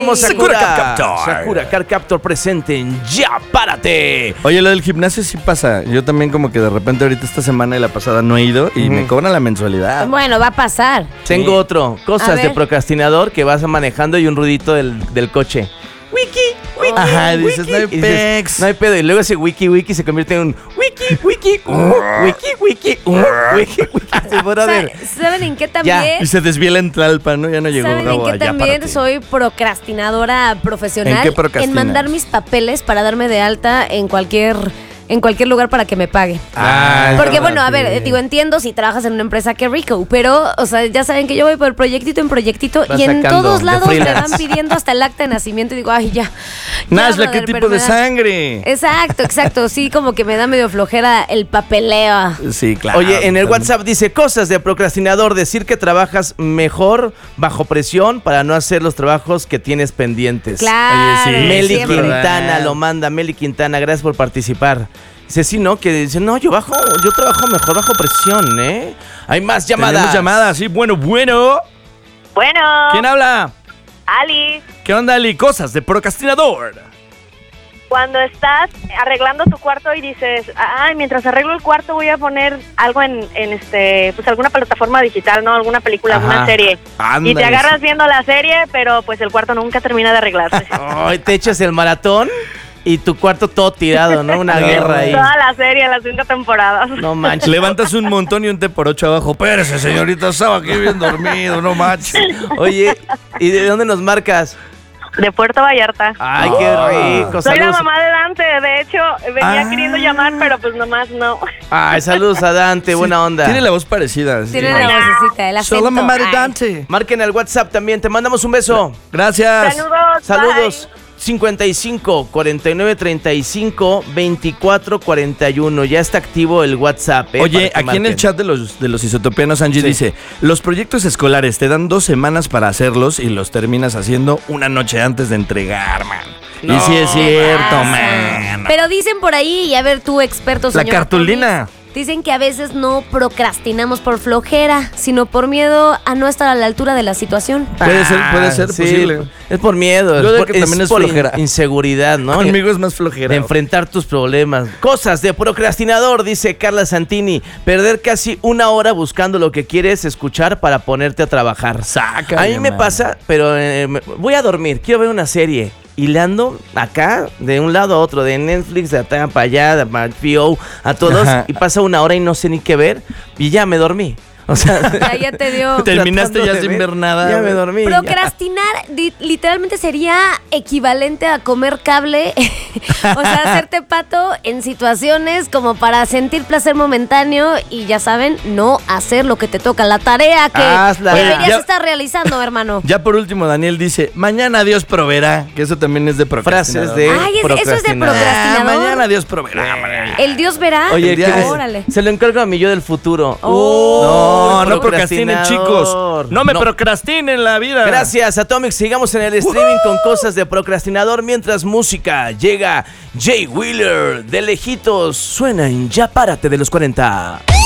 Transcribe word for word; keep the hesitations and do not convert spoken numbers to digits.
Sakura Card Captor. Sakura Card Captor presente en Ya Párate. Oye, lo del gimnasio sí pasa. Yo también como que de repente ahorita esta semana y la pasada no he ido y uh-huh. me cobran la mensualidad. Bueno, va a pasar. Tengo sí. otro. Cosas de procrastinador que vas manejando y un ruidito del, del coche. Wiki, wiki. Ajá, dices, wiki. No hay pex. No hay pedo. Y luego ese wiki, wiki se convierte en un wiki, wiki, uh, wiki, wiki, uh, wiki, wiki. ¿Saben, ¿Saben en qué también? Ya. Y se desviela en Tlalpan, ¿no? Ya no llegó. ¿Saben en qué también soy procrastinadora profesional? ¿En qué procrastinas? En mandar mis papeles para darme de alta en cualquier... en cualquier lugar para que me pague. Ah, Porque bueno, a ver, digo, entiendo si trabajas en una empresa que rico, pero, o sea, ya saben que yo voy por proyectito en proyectito Vas y en todos lados me freelance. van pidiendo hasta el acta de nacimiento y digo, ay, ya. Nazla, ¿qué tipo de sangre? Exacto, exacto, sí, como que me da medio flojera el papeleo. Sí, claro. Oye, en el WhatsApp dice, cosas de procrastinador, decir que trabajas mejor bajo presión para no hacer los trabajos que tienes pendientes. Claro. Oye, sí, Meli siempre. Quintana lo manda, Meli Quintana, gracias por participar. Dice, sí, ¿no? Que dice, no, yo bajo, yo trabajo mejor bajo presión, ¿eh? Hay más llamadas. Tenemos llamadas, sí, bueno, bueno. Bueno. ¿Quién habla? Ali. ¿Qué onda, Ali? Cosas de procrastinador. Cuando estás arreglando tu cuarto y dices, ay, mientras arreglo el cuarto voy a poner algo en, en este, pues alguna plataforma digital, ¿no? Alguna película, Ajá. alguna serie. Ándale. Y te agarras viendo la serie, pero pues el cuarto nunca termina de arreglarse. Ay, te echas el maratón y tu cuarto todo tirado, ¿no? Una guerra ahí. Toda la serie, las cinco temporadas. No manches. Levantas un montón y un té por ocho abajo. Espérese, señorita, estaba aquí bien dormido, no manches. Oye, ¿y de dónde nos marcas? De Puerto Vallarta. Ay, qué rico. Soy Saludos. la mamá de Dante, de hecho, venía Ah. queriendo llamar, pero pues nomás no. Ay, saludos a Dante, buena onda. Tiene la voz parecida. sí. Tiene la vocecita, el acento. Soy la mamá de Ay. Dante. Marquen al WhatsApp también, te mandamos un beso. Gracias. Saludos. Saludos. Bye. cincuenta y cinco, cuarenta y nueve, treinta y cinco, veinticuatro, cuarenta y uno. Ya está activo el WhatsApp. ¿eh? Oye, Para que aquí en el marquen. chat de los, de los isotopianos, Angie Sí. dice, los proyectos escolares te dan dos semanas para hacerlos y los terminas haciendo una noche antes de entregar, man. No. Y sí es cierto, Ah, man. Pero dicen por ahí, y a ver tú, experto, La señor cartulina. Tommy, dicen que a veces no procrastinamos por flojera, sino por miedo a no estar a la altura de la situación. Puede ser, puede Ah, ser sí, posible. Es por miedo. Yo es digo por, que también es por flojera. in- inseguridad, ¿no? Conmigo es más flojera. De enfrentar tus problemas. Cosas de procrastinador, dice Carla Santini. Perder casi una hora buscando lo que quieres escuchar para ponerte a trabajar. Sácale, A mí me man. pasa, pero eh, me- voy a dormir, quiero ver una serie. Y le ando acá, de un lado a otro, de Netflix, de acá para allá, de H B O, a todos. Ajá. Y pasa una hora y no sé ni qué ver. Y ya me dormí. O sea, Ya, ya te dio. Terminaste tratando ya de sin ver, ver nada. Ya me güey. dormí. ya. Procrastinar di- literalmente sería equivalente a comer cable, o sea, hacerte pato en situaciones como para sentir placer momentáneo y ya saben, no hacer lo que te toca, la tarea que Hazla. deberías Oye, ya- estar realizando, hermano. Ya por último, Daniel dice, mañana Dios proveerá, que eso también es de procrastinador. Frases de Ay, es- eso es de procrastinar. Ah, procrastinador. mañana Dios proveerá. man. El Dios verá. Oye, Ya ¿qué es- es? Órale. Se lo encargo a mi yo del futuro. Oh. No, no procrastinen, chicos. No me No. procrastinen la vida. Gracias, Atomic. Sigamos en el streaming con cosas de procrastinador mientras música llega Jay Wheeler de lejitos. Suena en Ya Párate de los cuarenta.